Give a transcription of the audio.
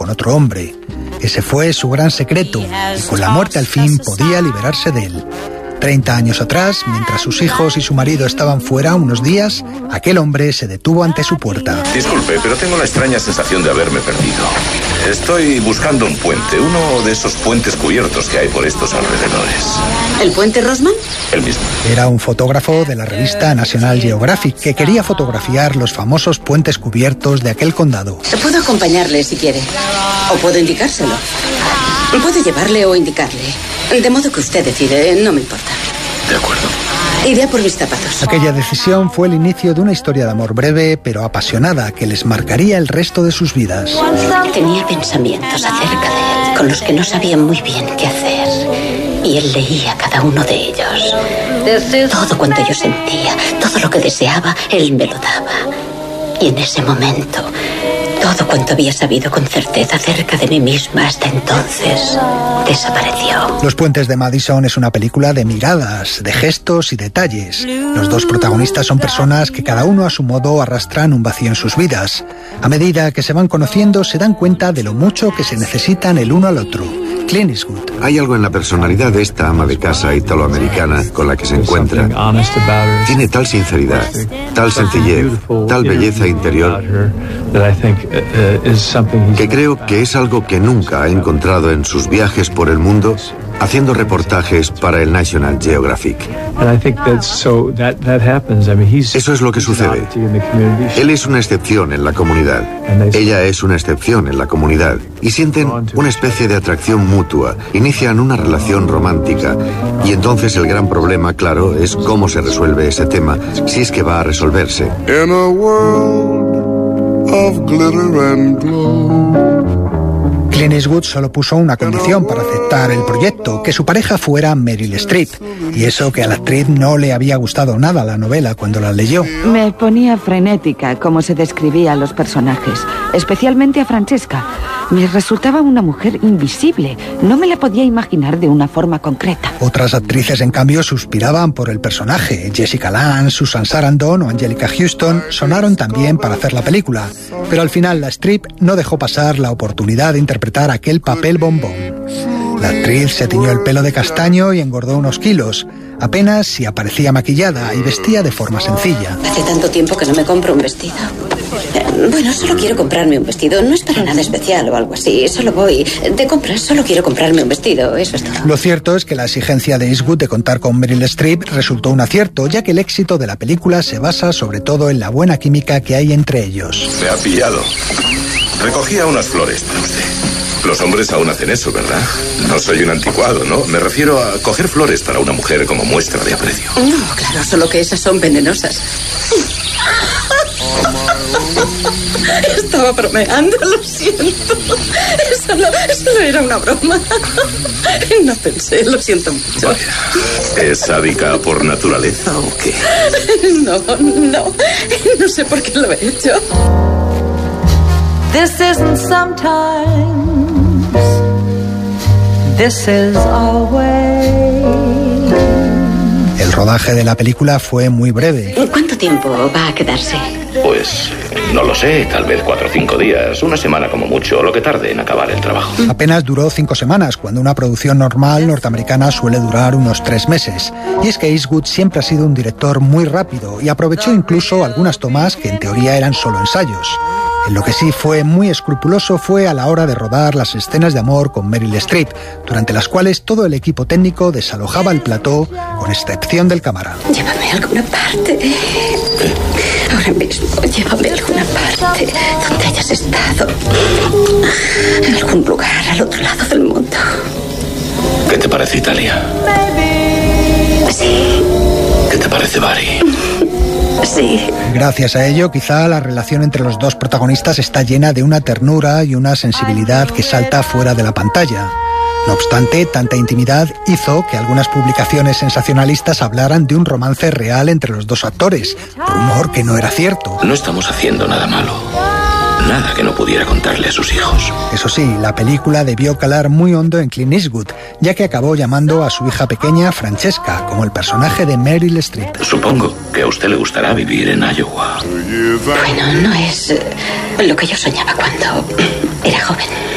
con otro hombre. Ese fue su gran secreto, y con la muerte al fin podía liberarse de él. 30 años atrás, mientras sus hijos y su marido estaban fuera unos días, aquel hombre se detuvo ante su puerta. Disculpe, pero tengo la extraña sensación de haberme perdido. Estoy buscando un puente, uno de esos puentes cubiertos que hay por estos alrededores. ¿El puente Rosman? El mismo. Era un fotógrafo de la revista National Geographic que quería fotografiar los famosos puentes cubiertos de aquel condado. Puedo acompañarle si quiere, o puedo indicárselo. Puedo llevarle o indicarle. De modo que usted decide, no me importa. De acuerdo. Iré a por mis zapatos. Aquella decisión fue el inicio de una historia de amor breve pero apasionada que les marcaría el resto de sus vidas. Tenía pensamientos acerca de él con los que no sabía muy bien qué hacer. Y él leía cada uno de ellos. Todo cuanto yo sentía, todo lo que deseaba, él me lo daba. Y en ese momento, todo cuanto había sabido con certeza acerca de mí misma hasta entonces desapareció. Los puentes de Madison es una película de miradas, de gestos y detalles. Los dos protagonistas son personas que cada uno a su modo arrastran un vacío en sus vidas. A medida que se van conociendo se dan cuenta de lo mucho que se necesitan el uno al otro. Clint Eastwood. Hay algo en la personalidad de esta ama de casa italoamericana con la que se encuentra. Tiene tal sinceridad, tal sencillez, tal belleza interior, que creo que es algo que nunca ha encontrado en sus viajes por el mundo haciendo reportajes para el National Geographic. Eso es lo que sucede. Él es una excepción en la comunidad. Ella es una excepción en la comunidad. Y sienten una especie de atracción mutua. Inician una relación romántica. Y entonces el gran problema, claro, es cómo se resuelve ese tema, si es que va a resolverse. In a world of glitter and glow. Clint Eastwood solo puso una condición para aceptar el proyecto, que su pareja fuera Meryl Streep. Y eso que a la actriz no le había gustado nada la novela cuando la leyó. Me ponía frenética como se describía a los personajes, especialmente a Francesca. Me resultaba una mujer invisible. No me la podía imaginar de una forma concreta. Otras actrices, en cambio, suspiraban por el personaje. Jessica Lange, Susan Sarandon o Angelica Houston sonaron también para hacer la película. Pero al final la Streep no dejó pasar la oportunidad de interpretar aquel papel bombón. La actriz se tiñó el pelo de castaño y engordó unos kilos. Apenas si aparecía maquillada y vestía de forma sencilla. Hace tanto tiempo que no me compro un vestido. Bueno, solo quiero comprarme un vestido. No es para nada especial o algo así. Solo voy de compras. Solo quiero comprarme un vestido. Eso es todo. Lo cierto es que la exigencia de Eastwood de contar con Meryl Streep resultó un acierto, ya que el éxito de la película se basa sobre todo en la buena química que hay entre ellos. Me ha pillado. Recogía unas flores para usted. Los hombres aún hacen eso, ¿verdad? No soy un anticuado, ¿no? Me refiero a coger flores para una mujer como muestra de aprecio. No, claro, solo que esas son venenosas. Estaba bromeando, lo siento. Solo era una broma. No pensé, lo siento mucho. Vaya, ¿es sádica por naturaleza o qué? No sé por qué lo he hecho. This isn't sometimes. This is always. El rodaje de la película fue muy breve. ¿Cuánto tiempo va a quedarse? Pues no lo sé, tal vez 4 o 5 días, una semana como mucho, lo que tarde en acabar el trabajo. Apenas duró 5 semanas, cuando una producción normal norteamericana suele durar unos 3 meses. Y es que Eastwood siempre ha sido un director muy rápido y aprovechó incluso algunas tomas que en teoría eran solo ensayos. En lo que sí fue muy escrupuloso fue a la hora de rodar las escenas de amor con Meryl Streep, durante las cuales todo el equipo técnico desalojaba el plató, con excepción del cámara. Llévame a alguna parte. Ahora mismo, llévame a alguna parte donde hayas estado. En algún lugar al otro lado del mundo. ¿Qué te parece Italia? Sí. ¿Qué te parece Bari? Sí. Gracias a ello, quizá la relación entre los dos protagonistas está llena de una ternura y una sensibilidad que salta fuera de la pantalla. No obstante, tanta intimidad hizo que algunas publicaciones sensacionalistas hablaran de un romance real entre los dos actores, rumor que no era cierto. No estamos haciendo nada malo. Nada que no pudiera contarle a sus hijos. Eso sí, la película debió calar muy hondo en Clint Eastwood, ya que acabó llamando a su hija pequeña Francesca, como el personaje de Meryl Streep. Supongo que a usted le gustará vivir en Iowa. Bueno, no es lo que yo soñaba cuando era joven.